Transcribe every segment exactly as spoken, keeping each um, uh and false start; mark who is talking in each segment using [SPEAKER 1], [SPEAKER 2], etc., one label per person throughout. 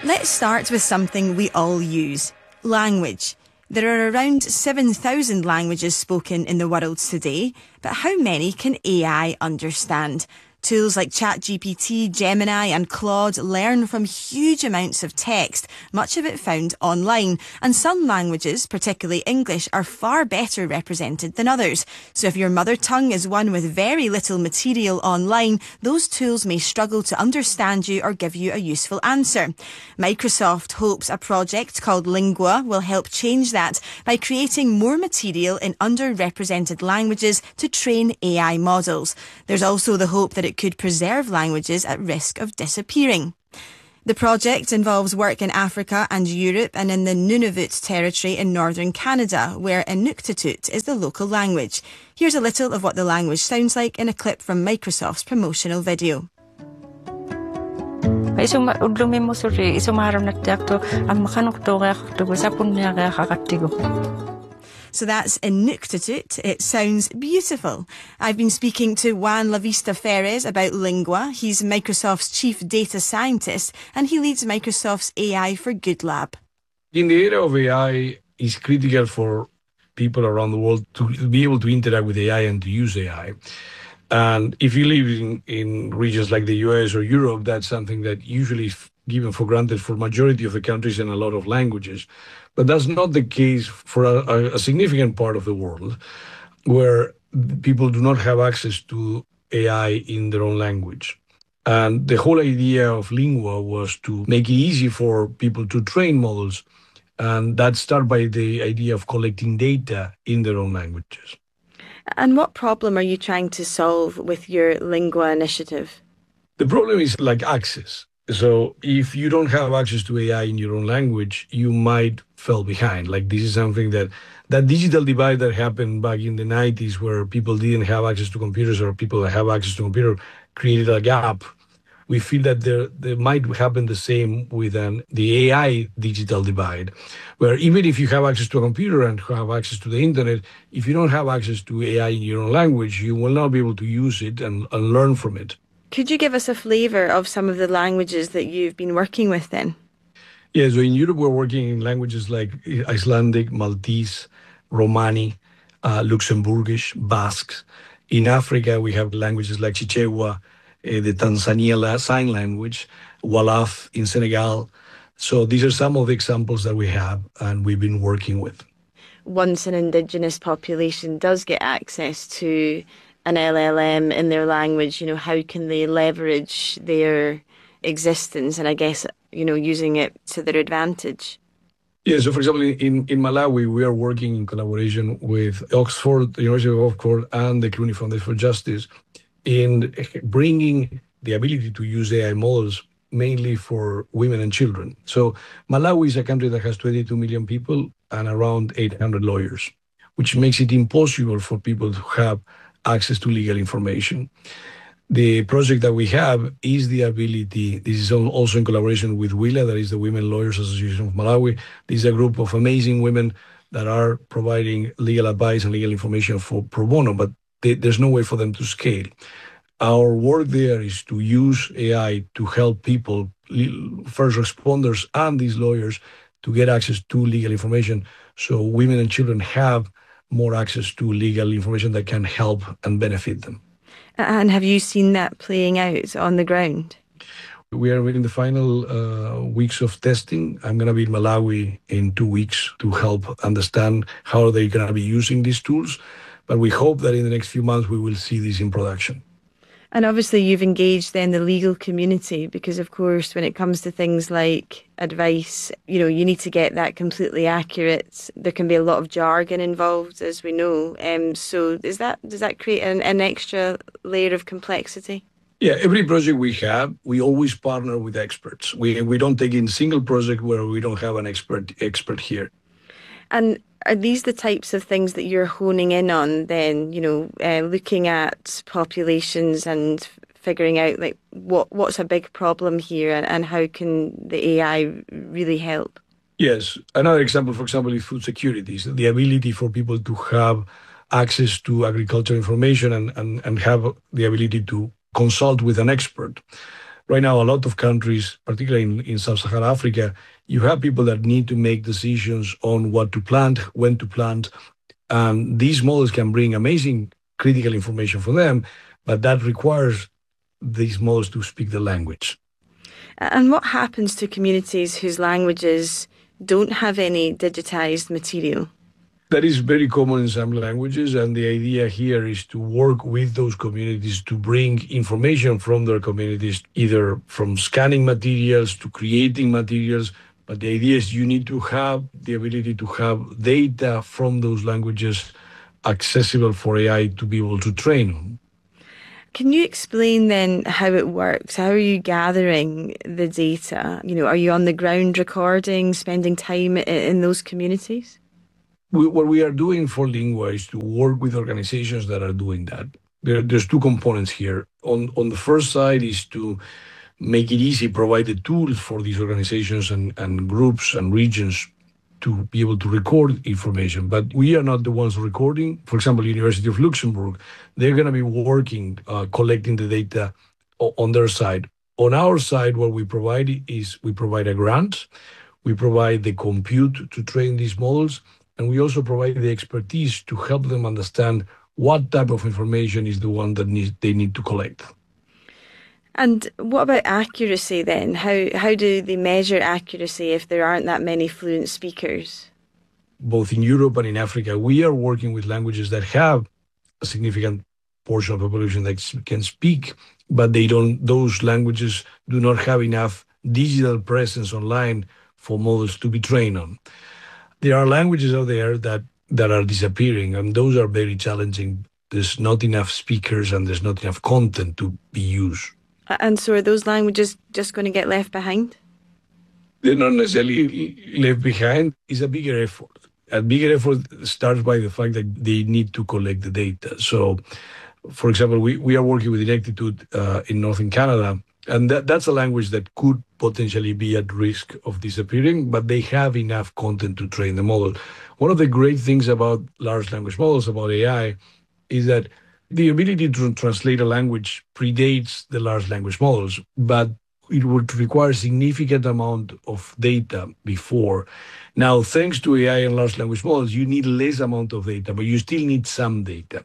[SPEAKER 1] Let's start with something we all use, language. There are around seven thousand languages spoken in the world today, but how many can A I understand? Tools like ChatGPT, Gemini and Claude learn from huge amounts of text, much of it found online. And some languages, particularly English, are far better represented than others. So if your mother tongue is one with very little material online, those tools may struggle to understand you or give you a useful answer. Microsoft hopes a project called Lingua will help change that by creating more material in underrepresented languages to train A I models. There's also the hope that it could preserve languages at risk of disappearing. The project involves work in Africa and Europe and in the Nunavut territory in northern Canada, where Inuktitut is the local language. Here's a little of what the language sounds like in a clip from Microsoft's promotional video. So that's Inuktitut. It sounds beautiful. I've been speaking to Juan Lavista Ferez about Lingua. He's Microsoft's chief data scientist and he leads Microsoft's A I for Good Lab.
[SPEAKER 2] In the area of A I, it's critical for people around the world to be able to interact with A I and to use A I. And if you live in, in regions like the U S or Europe, that's something that usually is given for granted for majority of the countries and a lot of languages. But that's not the case for a, a significant part of the world where people do not have access to A I in their own language. And the whole idea of Lingua was to make it easy for people to train models. And that started by the idea of collecting data in their own languages.
[SPEAKER 1] And what problem are you trying to solve with your Lingua initiative?
[SPEAKER 2] The problem is like access. So if you don't have access to A I in your own language, you might fall behind. Like this is something that, that digital divide that happened back in the nineties where people didn't have access to computers or people that have access to computer created a gap. We feel that there, there might happen the same with an, the A I digital divide, where even if you have access to a computer and have access to the internet, if you don't have access to A I in your own language, you will not be able to use it and, and learn from it.
[SPEAKER 1] Could you give us a flavour of some of the languages that you've been working with then?
[SPEAKER 2] Yeah, so in Europe, we're working in languages like Icelandic, Maltese, Romani, uh, Luxembourgish, Basque. In Africa, we have languages like Chichewa, uh, the Tanzania Sign Language, Wolof in Senegal. So these are some of the examples that we have and we've been working with.
[SPEAKER 1] Once an indigenous population does get access to an L L M in their language, you know, how can they leverage their existence and I guess, you know, using it to their advantage?
[SPEAKER 2] Yeah, so for example, in, in Malawi, we are working in collaboration with Oxford, the University of Oxford and the Clooney Foundation for Justice in bringing the ability to use A I models mainly for women and children. So Malawi is a country that has twenty-two million people and around eight hundred lawyers, which makes it impossible for people to have access to legal information. The project that we have is the ability, this is also in collaboration with WILA, that is the Women Lawyers Association of Malawi. This is a group of amazing women that are providing legal advice and legal information for pro bono, but they, there's no way for them to scale. Our work there is to use A I to help people, first responders and these lawyers, to get access to legal information so women and children have more access to legal information that can help and benefit them.
[SPEAKER 1] And have you seen that playing out on the ground?
[SPEAKER 2] We are in the final uh, weeks of testing. I'm going to be in Malawi in two weeks to help understand how they're going to be using these tools. But we hope that in the next few months we will see this in production.
[SPEAKER 1] And obviously you've engaged then the legal community because, of course, when it comes to things like advice, you know, you need to get that completely accurate. There can be a lot of jargon involved, as we know. Um, so is that does that create an, an extra layer of complexity?
[SPEAKER 2] Yeah, every project we have, we always partner with experts. We we don't take in single project where we don't have an expert expert here.
[SPEAKER 1] And are these the types of things that you're honing in on then, you know, uh, looking at populations and figuring out like what what's a big problem here and, and how can the A I really help?
[SPEAKER 2] Yes. Another example, for example, is food security. So the ability for people to have access to agricultural information and, and, and have the ability to consult with an expert. right now, a lot of countries, particularly in, in Sub-Saharan Africa, you have people that need to make decisions on what to plant, when to plant. Um, these models can bring amazing critical information for them, but that requires these models to speak the language.
[SPEAKER 1] And what happens to communities whose languages don't have any digitized material?
[SPEAKER 2] That is very common in some languages, and the idea here is to work with those communities to bring information from their communities, either from scanning materials to creating materials. But the idea is you need to have the ability to have data from those languages accessible for A I to be able to train on.
[SPEAKER 1] Can you explain then how it works? How are you gathering the data? You know, are you on the ground recording, spending time in those communities?
[SPEAKER 2] We, what we are doing for Lingua is to work with organizations that are doing that. There, there's two components here. On, on the first side is to make it easy, provide the tools for these organizations and, and groups and regions to be able to record information. But we are not the ones recording. For example, University of Luxembourg, they're going to be working, uh, collecting the data on their side. On our side, what we provide is we provide a grant, we provide the compute to train these models, and we also provide the expertise to help them understand what type of information is the one that needs, they need to collect.
[SPEAKER 1] And what about accuracy then? How how do they measure accuracy if there aren't that many fluent speakers?
[SPEAKER 2] Both in Europe and in Africa, we are working with languages that have a significant portion of the population that can speak, but they don't. Those languages do not have enough digital presence online for models to be trained on. There are languages out there that, that are disappearing, and those are very challenging. There's not enough speakers and there's not enough content to be used.
[SPEAKER 1] And so are those languages just going to get left behind?
[SPEAKER 2] They're not necessarily left behind. It's a bigger effort. A bigger effort starts by the fact that they need to collect the data. So, for example, we, we are working with Ineptitude uh, in Northern Canada, and that, that's a language that could potentially be at risk of disappearing, but they have enough content to train the model. One of the great things about large language models, about A I, is that the ability to translate a language predates the large language models, but it would require significant amount of data before. Now, thanks to A I and large language models, you need less amount of data, but you still need some data.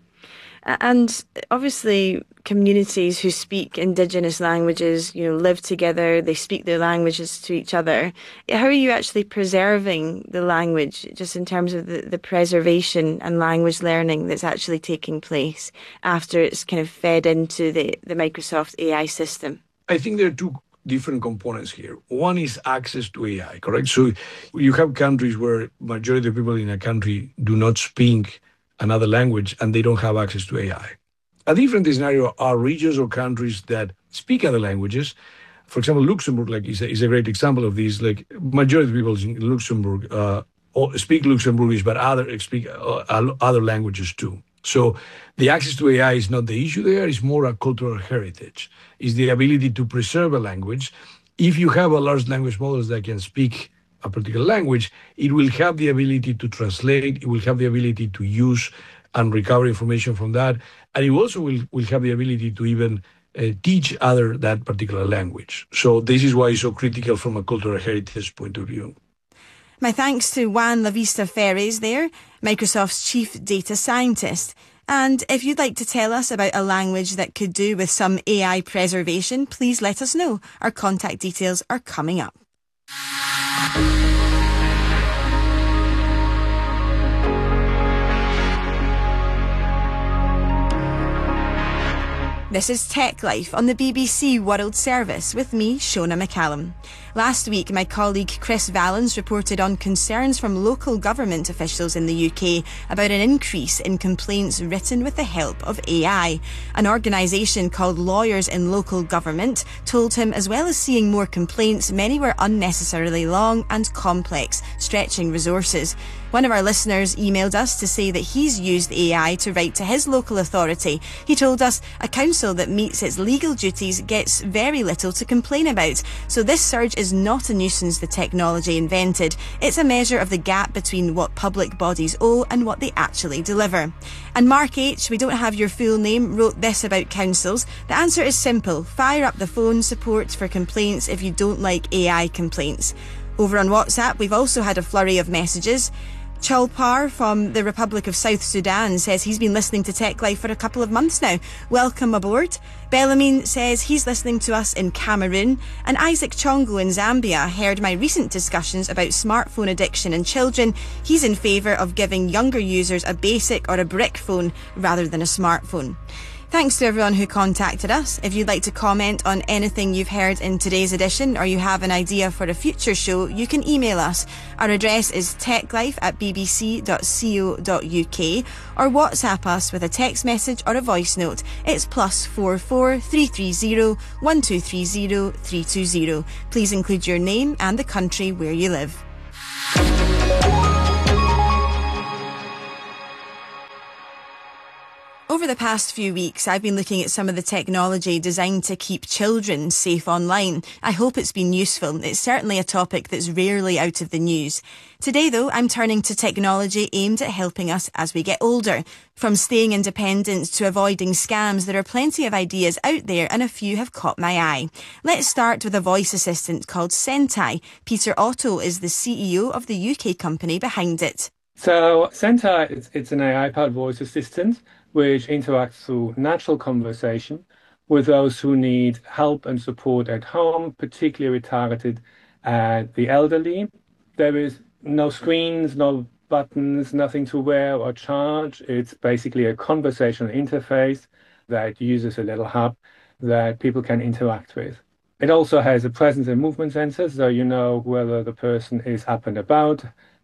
[SPEAKER 1] And obviously, communities who speak indigenous languages, you know, live together, they speak their languages to each other. How are you actually preserving the language, just in terms of the, the preservation and language learning that's actually taking place after it's kind of fed into the, the Microsoft A I system?
[SPEAKER 2] I think there are two different components here. One is access to A I, correct? So you have countries where majority of people in a country do not speak another language and they don't have access to A I. A different scenario are regions or countries that speak other languages. For example, Luxembourg like is a, is a great example of this. Like majority of people in Luxembourg uh, speak Luxembourgish, but other speak uh, other languages too. So the access to A I is not the issue there. It's more a cultural heritage. It's the ability to preserve a language. If you have a large language models that can speak a particular language, it will have the ability to translate, it will have the ability to use and recover information from that, and it also will, will have the ability to even uh, teach other that particular language. So this is why it's so critical from a cultural heritage point of view.
[SPEAKER 1] My thanks to Juan Lavista Ferres there, Microsoft's Chief Data Scientist. And if you'd like to tell us about a language that could do with some A I preservation, please let us know. Our contact details are coming up. This is Tech Life on the B B C World Service with me, Shona McCallum. Last week, my colleague Chris Valens reported on concerns from local government officials in the U K about an increase in complaints written with the help of A I. An organisation called Lawyers in Local Government told him as well as seeing more complaints, many were unnecessarily long and complex, stretching resources. One of our listeners emailed us to say that he's used A I to write to his local authority. He told us a council that meets its legal duties gets very little to complain about. So this surge is not a nuisance the technology invented. It's a measure of the gap between what public bodies owe and what they actually deliver. And Mark H, we don't have your full name, wrote this about councils. The answer is simple. Fire up the phone support for complaints if you don't like A I complaints. Over on WhatsApp, we've also had a flurry of messages. Chalpar from the Republic of South Sudan says he's been listening to Tech Life for a couple of months now. Welcome aboard. Bellamine says he's listening to us in Cameroon. And Isaac Chongo in Zambia heard my recent discussions about smartphone addiction in children. He's in favour of giving younger users a basic or a brick phone rather than a smartphone. Thanks to everyone who contacted us. If you'd like to comment on anything you've heard in today's edition or you have an idea for a future show, you can email us. Our address is techlife at b b c dot co dot u k or WhatsApp us with a text message or a voice note. It's plus four four three three zero one two three zero three two zero. Please include your name and the country where you live. Over the past few weeks, I've been looking at some of the technology designed to keep children safe online. I hope it's been useful. It's certainly a topic that's rarely out of the news. Today, though, I'm turning to technology aimed at helping us as we get older. From staying independent to avoiding scams, there are plenty of ideas out there and a few have caught my eye. Let's start with a voice assistant called Sentai. Peter Otto is the C E O of the U K company behind it.
[SPEAKER 3] So Sentai, it's, it's an A I-powered voice assistant which interacts through natural conversation with those who need help and support at home, particularly targeted at the elderly. There is no screens, no buttons, nothing to wear or charge. It's basically a conversational interface that uses a little hub that people can interact with. It also has a presence and movement sensor, so you know whether the person is up and about.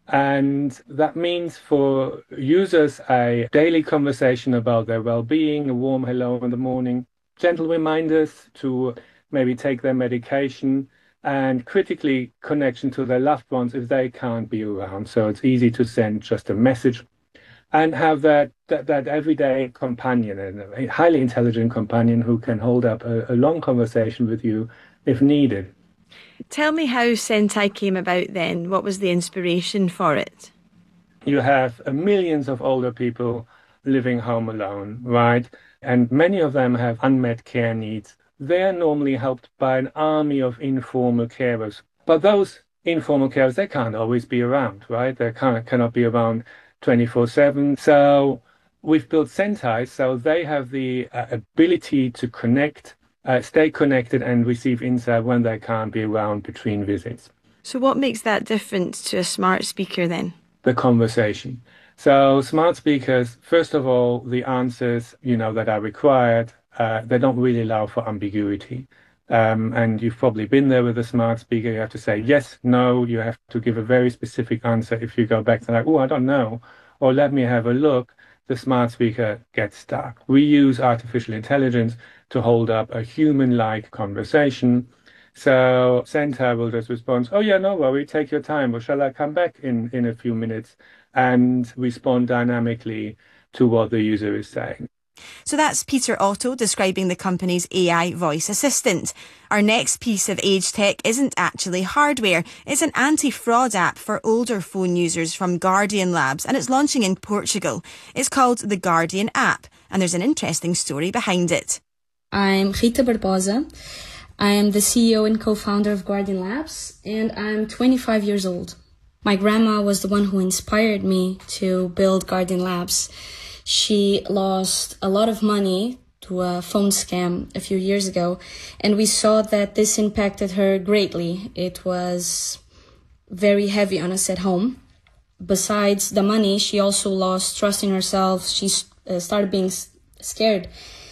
[SPEAKER 3] And that means for users a daily conversation about their well-being, a warm hello in the morning, gentle reminders to maybe take their medication, and critically connection to their loved ones if they can't be around. So it's easy to send just a message and have that that, that everyday companion, a highly intelligent companion who can hold up a, a long conversation with you if needed.
[SPEAKER 1] Tell me how Sentai came about then. What was the inspiration for it?
[SPEAKER 3] You have uh, millions of older people living home alone, right? And many of them have unmet care needs. They're normally helped by an army of informal carers. But those informal carers, they can't always be around, right? They can't, cannot be around twenty-four seven. So we've built Sentai so they have the uh, ability to connect, Uh, stay connected and receive insight when they can't be around between visits.
[SPEAKER 1] So what makes that different to a smart speaker then?
[SPEAKER 3] The conversation. So smart speakers, first of all, the answers, you know, that are required, uh, they don't really allow for ambiguity. Um, and you've probably been there with a smart speaker. You have to say yes, no. You have to give a very specific answer. If you go back to like, oh, I don't know, or let me have a look, the smart speaker gets stuck. We use artificial intelligence to hold up a human-like conversation. So Sentai will just respond, oh yeah, no worry, take your time, or shall I come back in, in a few minutes, and respond dynamically to what the user is saying.
[SPEAKER 1] So that's Peter Otto describing the company's A I voice assistant. Our next piece of age tech isn't actually hardware. It's an anti-fraud app for older phone users from Guardian Labs, and it's launching in Portugal. It's called the Guardian app, and there's an interesting story behind it.
[SPEAKER 4] I'm Rita Barbosa. I am the C E O and co-founder of Guardian Labs, and I'm twenty-five years old. My grandma was the one who inspired me to build Guardian Labs. She lost a lot of money to a phone scam a few years ago, and we saw that this impacted her greatly. It was very heavy on us at home. Besides the money, she also lost trust in herself. She uh, started being scared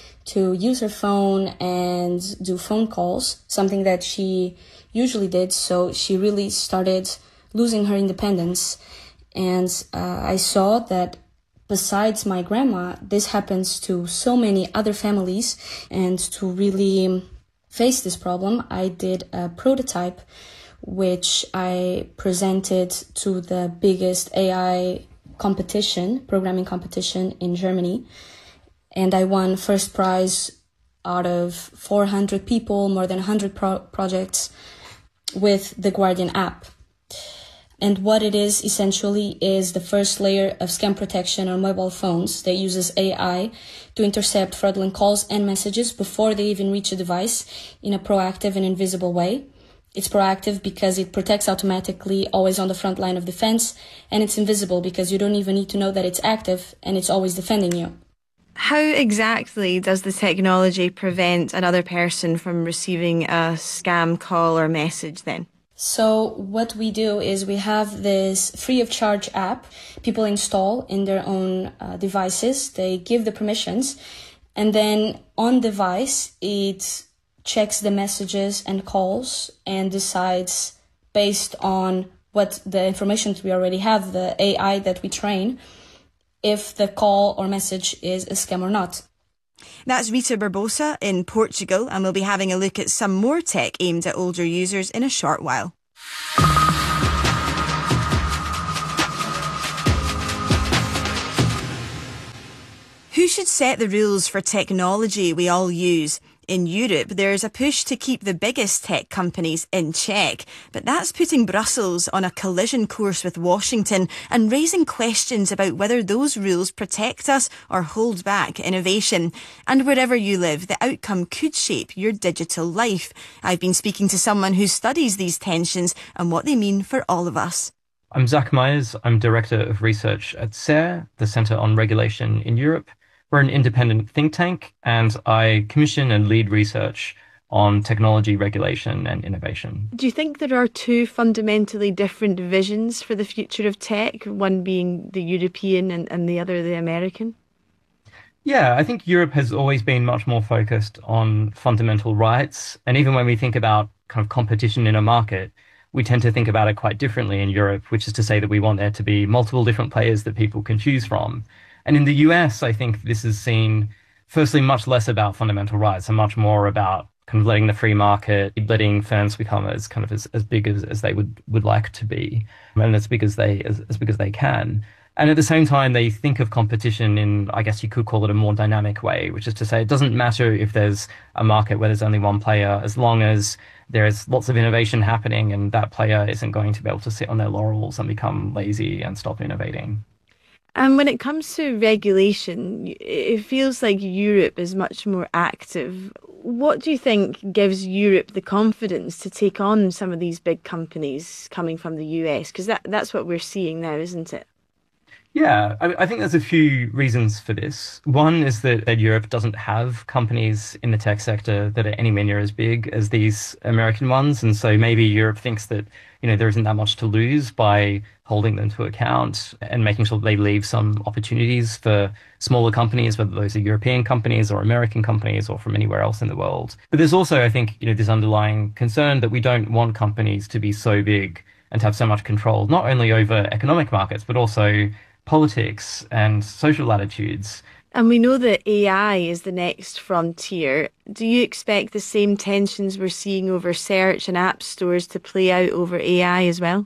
[SPEAKER 4] to use her phone and do phone calls, something that she usually did. So she really started losing her independence. And uh, I saw that besides my grandma, this happens to so many other families. And to really face this problem, I did a prototype which I presented to the biggest A I competition, programming competition in Germany. And I won first prize out of four hundred people, more than one hundred pro- projects with the Guardian app. And what it is essentially is the first layer of scam protection on mobile phones that uses A I to intercept fraudulent calls and messages before they even reach a device in a proactive and invisible way. It's proactive because it protects automatically, always on the front line of defense, and it's invisible because you don't even need to know that it's active and it's always defending you.
[SPEAKER 1] How exactly does the technology prevent another person from receiving a scam call or message then?
[SPEAKER 4] So what we do is we have this free of charge app people install in their own uh, devices. They give the permissions, and then on device it checks the messages and calls and decides based on what the information we already have, the A I that we train, if the call or message is a scam or not.
[SPEAKER 1] That's Rita Barbosa in Portugal, and we'll be having a look at some more tech aimed at older users in a short while. Who should set the rules for technology we all use? In Europe, there's a push to keep the biggest tech companies in check, but that's putting Brussels on a collision course with Washington and raising questions about whether those rules protect us or hold back innovation. And wherever you live, the outcome could shape your digital life. I've been speaking to someone who studies these tensions and what they mean for all of us.
[SPEAKER 5] I'm Zach Myers. I'm Director of Research at C E R, the Centre on Regulation in Europe. We're an independent think tank, and I commission and lead research on technology regulation and innovation.
[SPEAKER 1] Do you think there are two fundamentally different visions for the future of tech, one being the European and, and the other the American?
[SPEAKER 5] Yeah, I think Europe has always been much more focused on fundamental rights. And even when we think about kind of competition in a market, we tend to think about it quite differently in Europe, which is to say that we want there to be multiple different players that people can choose from. And in the U S, I think this is seen, firstly, much less about fundamental rights and much more about kind of letting the free market, letting firms become as kind of as, as big as, as they would, would like to be, and as big as they as, as big as they can. And at the same time, they think of competition in, I guess you could call it a more dynamic way, which is to say it doesn't matter if there's a market where there's only one player, as long as there's lots of innovation happening and that player isn't going to be able to sit on their laurels and become lazy and stop innovating.
[SPEAKER 1] And when it comes to regulation, it feels like Europe is much more active. What do you think gives Europe the confidence to take on some of these big companies coming from the U S? Because that, that's what we're seeing now, isn't it?
[SPEAKER 5] Yeah, I, I think there's a few reasons for this. One is that, that Europe doesn't have companies in the tech sector that are anywhere near as big as these American ones. And so maybe Europe thinks that, you know, there isn't that much to lose by holding them to account and making sure that they leave some opportunities for smaller companies, whether those are European companies or American companies or from anywhere else in the world. But there's also, I think, you know, this underlying concern that we don't want companies to be so big and to have so much control, not only over economic markets, but also politics and social attitudes.
[SPEAKER 1] And we know that A I is the next frontier. Do you expect the same tensions we're seeing over search and app stores to play out over A I as well?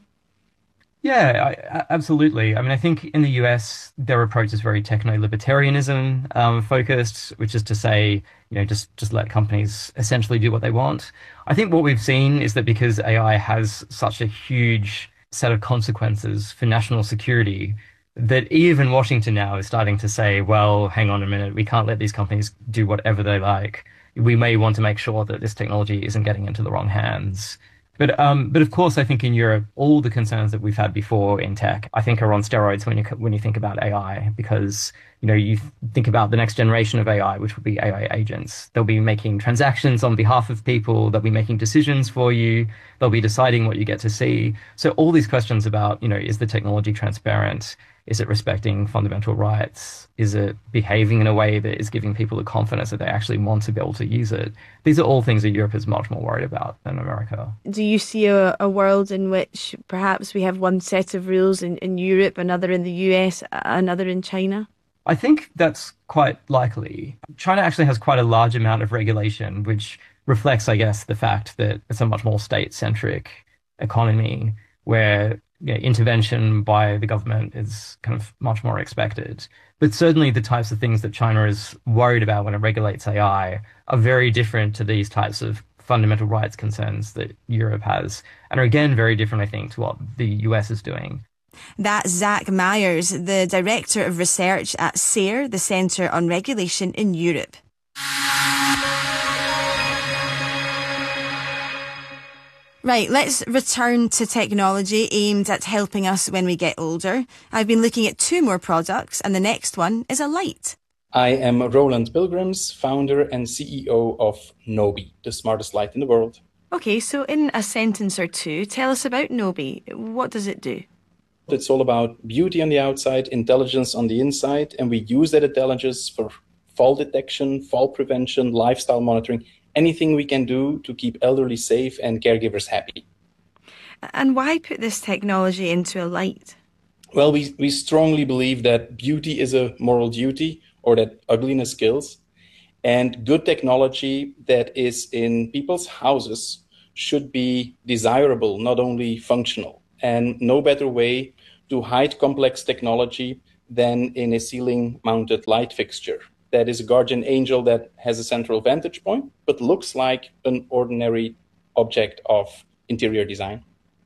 [SPEAKER 5] Yeah, I, absolutely. I mean, I think in the U S, their approach is very techno-libertarianism um, focused, which is to say, you know, just, just let companies essentially do what they want. I think what we've seen is that because A I has such a huge set of consequences for national security, that even Washington now is starting to say, well, hang on a minute, we can't let these companies do whatever they like. We may want to make sure that this technology isn't getting into the wrong hands. But um, but of course, I think in Europe, all the concerns that we've had before in tech, I think are on steroids when you when you think about A I, because you know you think about the next generation of A I, which will be A I agents. They'll be making transactions on behalf of people. They'll be making decisions for you. They'll be deciding what you get to see. So all these questions about, you know, is the technology transparent? Is it respecting fundamental rights? Is it behaving in a way that is giving people the confidence that they actually want to be able to use it? These are all things that Europe is much more worried about than America.
[SPEAKER 1] Do you see a, a world in which perhaps we have one set of rules in, in Europe, another in the U S, another in China?
[SPEAKER 5] I think that's quite likely. China actually has quite a large amount of regulation, which reflects, I guess, the fact that it's a much more state-centric economy where you know, intervention by the government is kind of much more expected. But certainly the types of things that China is worried about when it regulates A I are very different to these types of fundamental rights concerns that Europe has, and are again very different, I think, to what the U S is doing.
[SPEAKER 1] That's Zach Myers, the Director of Research at SARE, the Centre on Regulation in Europe. Right, let's return to technology aimed at helping us when we get older. I've been looking at two more products, and the next one is a light.
[SPEAKER 6] I am Roland Pilgrims, founder and C E O of Nobi, the smartest light in the world.
[SPEAKER 1] Okay, so in a sentence or two, tell us about Nobi. What does it do?
[SPEAKER 6] It's all about beauty on the outside, intelligence on the inside, and we use that intelligence for fall detection, fall prevention, lifestyle monitoring, anything we can do to keep elderly safe and caregivers happy.
[SPEAKER 1] And why put this technology into a light?
[SPEAKER 6] Well, we, we strongly believe that beauty is a moral duty, or that ugliness kills, and good technology that is in people's houses should be desirable, not only functional. And no better way to hide complex technology than in a ceiling-mounted light fixture. That is a guardian angel that has a central vantage point, but looks like an ordinary object of interior design.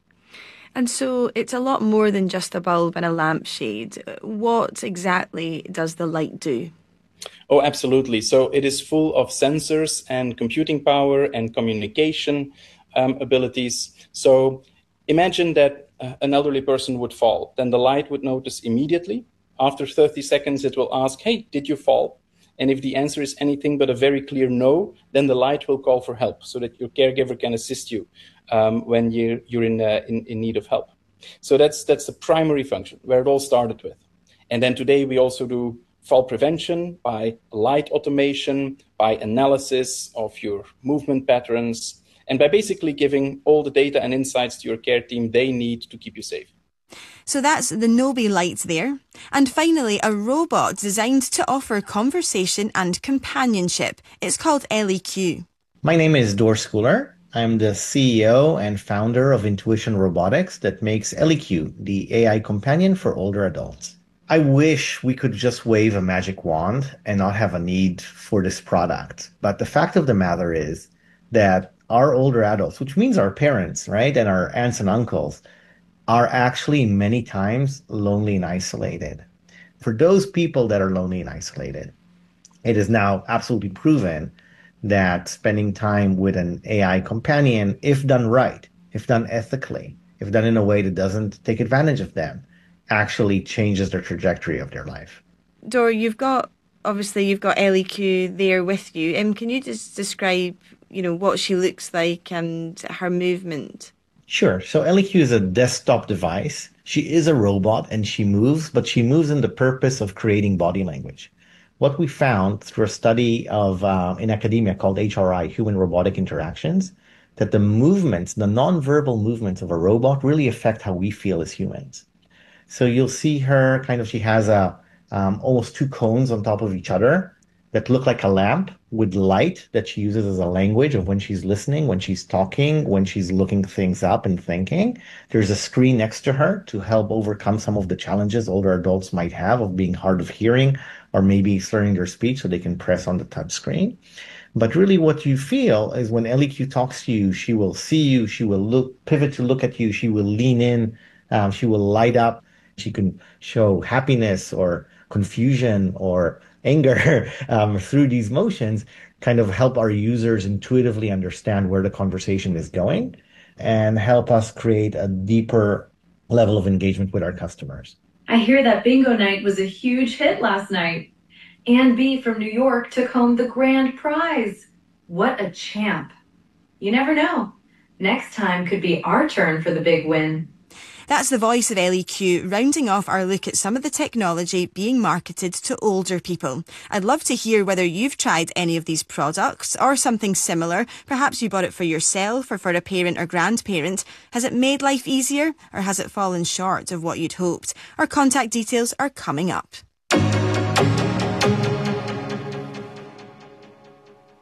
[SPEAKER 1] And so it's a lot more than just a bulb and a lampshade. What exactly does the light do?
[SPEAKER 6] Oh, absolutely. So it is full of sensors and computing power and communication um, abilities. So imagine that uh, an elderly person would fall. Then the light would notice immediately. After thirty seconds, it will ask, hey, did you fall? And if the answer is anything but a very clear no, then the light will call for help so that your caregiver can assist you um, when you're, you're in, uh, in, in need of help. So that's, that's the primary function, where it all started with. And then today we also do fall prevention by light automation, by analysis of your movement patterns, and by basically giving all the data and insights to your care team they need to keep you safe.
[SPEAKER 1] So that's the Nobi light there. And finally, a robot designed to offer conversation and companionship. It's called Ellie Q.
[SPEAKER 7] My name is Dor Schooler. I'm the C E O and founder of Intuition Robotics that makes Ellie Q, the A I companion for older adults. I wish we could just wave a magic wand and not have a need for this product. But the fact of the matter is that our older adults, which means our parents, right, and our aunts and uncles, are actually many times lonely and isolated. For those people that are lonely and isolated, it is now absolutely proven that spending time with an A I companion, if done right, if done ethically, if done in a way that doesn't take advantage of them, actually changes the trajectory of their life.
[SPEAKER 1] Dor, you've got, obviously, you've got Ellie Q there with you. Um, can you just describe, you know, what she looks like and her movement?
[SPEAKER 7] Sure. So Ellie Q is a desktop device. She is a robot and she moves, but she moves in the purpose of creating body language. What we found through a study of uh, in academia called H R I, Human Robotic Interactions, that the movements, the nonverbal movements of a robot really affect how we feel as humans. So you'll see her kind of, she has a um, almost two cones on top of each other that look like a lamp with light that she uses as a language of when she's listening, when she's talking, when she's looking things up and thinking. There's a screen next to her to help overcome some of the challenges older adults might have of being hard of hearing or maybe slurring their speech so they can press on the touch screen. But really what you feel is when Ellie Q talks to you, she will see you, she will look, pivot to look at you, she will lean in, um, she will light up, she can show happiness or confusion or anger um, through these motions, kind of help our users intuitively understand where the conversation is going and help us create a deeper level of engagement with our customers.
[SPEAKER 8] I hear that bingo night was a huge hit last night. Ann B. from New York took home the grand prize. What a champ. You never know. Next time could be our turn for the big win.
[SPEAKER 1] That's the voice of Ellie Q, rounding off our look at some of the technology being marketed to older people. I'd love to hear whether you've tried any of these products or something similar. Perhaps you bought it for yourself or for a parent or grandparent. Has it made life easier or has it fallen short of what you'd hoped? Our contact details are coming up.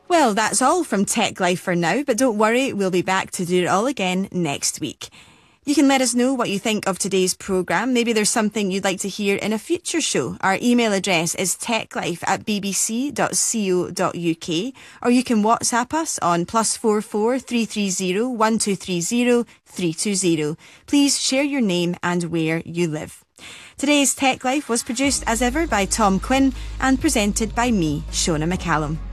[SPEAKER 1] Well, that's all from Tech Life for now, but don't worry, we'll be back to do it all again next week. You can let us know what you think of today's programme. Maybe there's something you'd like to hear in a future show. Our email address is techlife at bbc dot co dot uk, or you can WhatsApp us on plus four four three three zero one two three zero three two zero. Please share your name and where you live. Today's Tech Life was produced as ever by Tom Quinn and presented by me, Shona McCallum.